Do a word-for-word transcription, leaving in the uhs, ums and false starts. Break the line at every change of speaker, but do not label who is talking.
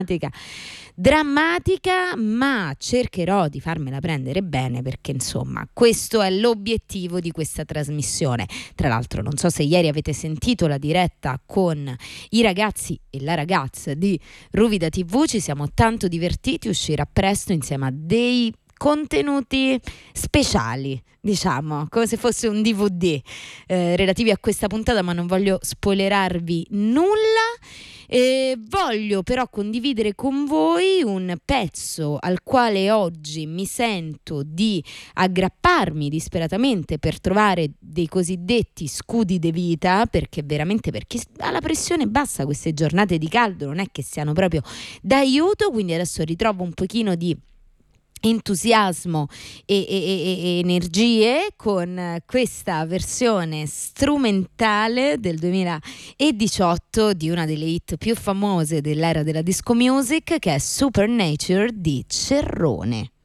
drammatica, ma cercherò di farmela prendere bene, perché insomma questo è l'obiettivo di questa trasmissione. Tra l'altro non so se ieri avete sentito la diretta con i ragazzi e la ragazza di Ruvida tivù, ci siamo tanto divertiti, uscirà presto insieme a dei contenuti speciali, diciamo, come se fosse un D V D eh, relativi a questa puntata, ma non voglio spoilerarvi nulla. E voglio però condividere con voi un pezzo al quale oggi mi sento di aggrapparmi disperatamente per trovare dei cosiddetti scudi de vita, perché veramente per chi ha la pressione bassa queste giornate di caldo non è che siano proprio d'aiuto, quindi adesso ritrovo un pochino di entusiasmo e, e, e, e energie con questa versione strumentale del duemiladiciotto di una delle hit più famose dell'era della disco music, che è Supernature di Cerrone.